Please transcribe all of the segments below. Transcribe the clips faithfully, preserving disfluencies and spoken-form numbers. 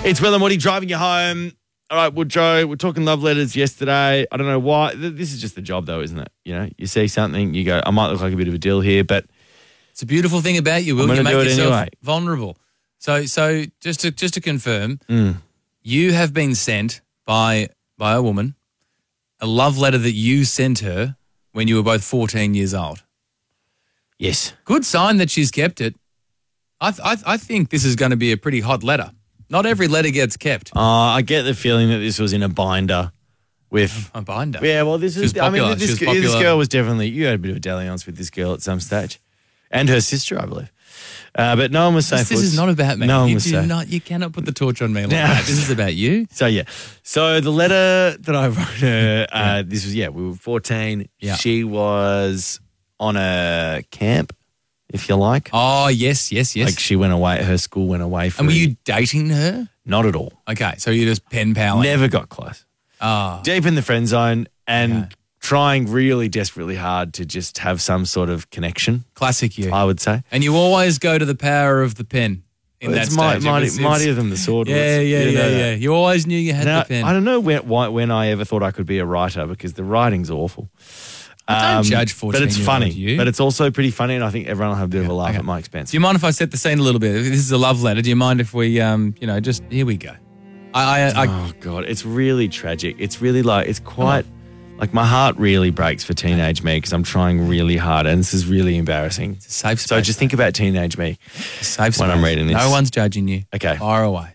It's Will and Woody driving you home. All right, Woodrow, we're talking love letters yesterday. I don't know why. This is just the job, though, isn't it? You know, you see something, you go, I might look like a bit of a deal here, but it's a beautiful thing about you, Will. I'm You make do it yourself anyway. vulnerable. So, so just to just to confirm, Mm. you have been sent by by a woman a love letter that you sent her when you were both fourteen years old. Yes. Good sign that she's kept it. I th- I, th- I think this is going to be a pretty hot letter. Not every letter gets kept. Uh, I get the feeling that this was in a binder with... A binder. Yeah, well, this She is... was I mean, popular. this, She was g- this popular. girl was definitely... You had a bit of a dalliance with this girl at some stage. And her sister, I believe. Uh, but no one was safe. This, this is not about me. No one you was do safe. not. You cannot put the torch on me like No. that. This is about you. So, yeah. So, the letter that I wrote her, uh, this was, yeah, we were fourteen. Yeah. She was on a camp, if you like. Oh, yes, yes, yes. Like, she went away, her school went away for and were you dating her? Not at all. Okay, so you're just pen paling. Never got close. Oh. Deep in the friend zone and Okay. trying really desperately hard to just have some sort of connection, Classic you. I would say. And you always go to the power of the pen in that it's stage. might, It mighty, was- it's- mightier than the sword was. Yeah, yeah, You yeah, know yeah. that. You always knew you had Now, the pen. I don't know when, why, when I ever thought I could be a writer because the writing's awful. Don't judge But it's fourteen-year-old funny. you. But it's also pretty funny, and I think everyone will have a bit of a laugh okay. at my expense. Do you mind if I set the scene a little bit? This is a love letter. Do you mind if we, um, you know, just here we go? I, I, I oh, God. It's really tragic. It's really like, it's quite, like my heart really breaks for teenage me because I'm trying really hard, and this is really embarrassing. it's a safe space. So just think about teenage me. safe space. when I'm reading this. No one's judging you. Okay. Fire away.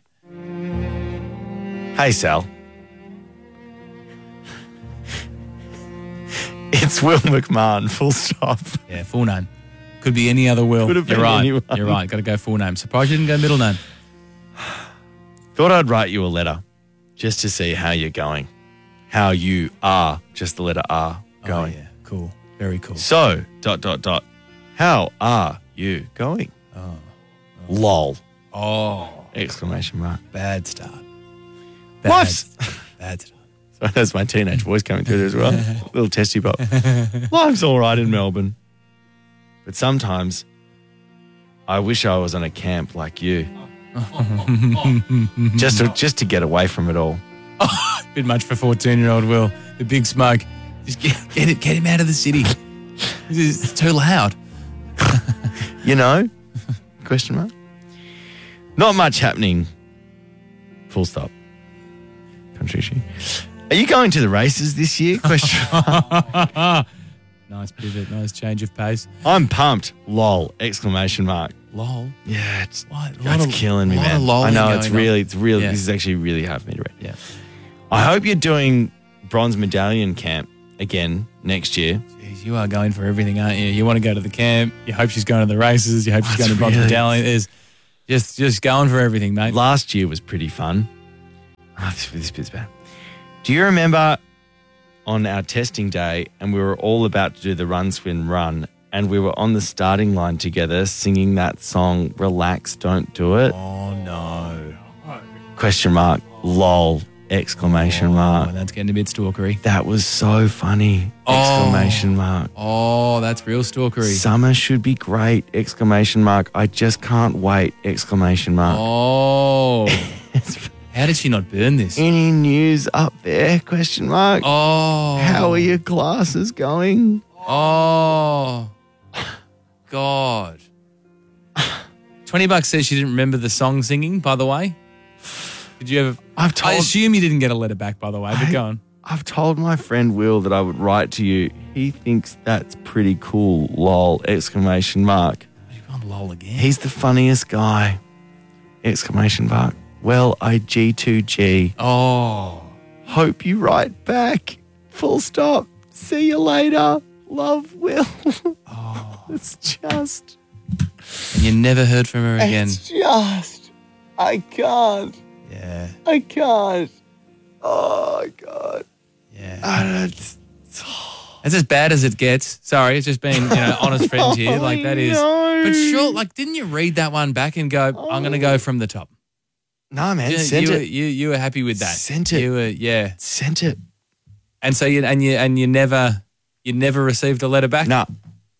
Hey, Sal. It's Will McMahon, full stop. Yeah, full name. Could be any other Will. Could have You're been right. anyone. You're right. Got to go full name. Surprised you didn't go middle name. Thought I'd write you a letter just to see how you're going. How you are, just the letter R, going. Oh, yeah. Cool. Very cool. So, dot, dot, dot. How are you going? Oh. Lol. Oh, Exclamation mark. bad start. Bad, Life's... bad start. Sorry, that's my teenage voice coming through there as well. Little testy pop. Life's all right in Melbourne. But sometimes I wish I was on a camp like you. just, to, just to get away from it all. Bit much for fourteen-year-old Will. The big smoke. Just get, get it. Get him out of the city. It's too loud. You know? Question mark. Not much happening. Full stop. Country she. Are you going to the races this year? Question mark. Nice pivot. Nice change of pace. I'm pumped. Lol. Exclamation mark. Lol. Yeah, it's What? A lot it's of- killing me, a lot man. of lolling I know it's going on. really, it's really. Yeah. This is actually really hard for me to read. Yeah. I hope you're doing bronze medallion camp again next year. Jeez, you are going for everything, aren't you? You want to go to the camp. You hope she's going to the races. You hope she's That's going to bronze really- medallion. Is just just going for everything, mate. Last year was pretty fun. Oh, this, this bit's bad. Do you remember on our testing day and we were all about to do the run, swim, run, and we were on the starting line together singing that song, Relax, Don't Do It? Oh no! Question mark, lol, exclamation Oh, mark. that's getting a bit stalkery. That was so funny, Oh. exclamation mark. Oh, that's real stalkery. Summer should be great, exclamation mark. I just can't wait, exclamation mark. Oh, how did she not burn this? Any news up there, question mark? Oh, How are your classes going? Oh, God. Twenty bucks says she didn't remember the song singing. By the way, did you ever? I've told I assume you didn't get a letter back. By the way, but I- go on. I've told my friend Will that I would write to you. He thinks that's pretty cool, lol, exclamation mark. You've gone lol again. He's the funniest guy, exclamation mark. Well, I G two G. Oh, Hope you write back. Full stop. See you later. Love, Will. oh, It's just, and you never heard from her again. it's just, I can't. Yeah, I can't. Oh, God. yeah. I don't, It's as bad as it gets. Sorry, it's just being, you know, honest friends here. Like that is. No. But sure, like, didn't you read that one back and go, I'm going to go from the top? No, man, You, sent you, it. Were, you you were happy with that. Sent it. You were, yeah. Sent it. And so you and you and you never you never received a letter back. No.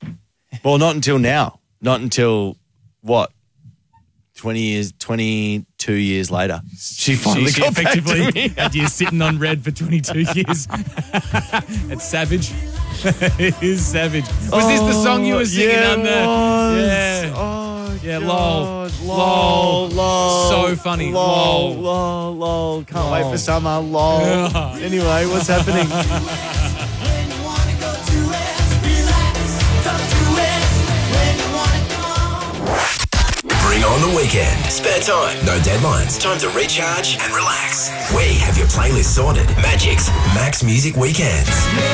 Well, not until now. Not until what? twenty years, twenty, two years later. She finally she got back to effectively me. had you sitting on red for twenty-two years. It's savage. It is savage. Was this the song you were singing yeah, under? It was. Yeah. Oh, Yeah, God. lol. lol, lol, So funny. lol, Lol. lol, lol. Can't Lol. wait for summer, lol. Yeah. Anyway, what's happening? Bring on the weekend. Spare time, no deadlines. Time to recharge and relax. We have your playlist sorted. Magic's Max Music Weekends.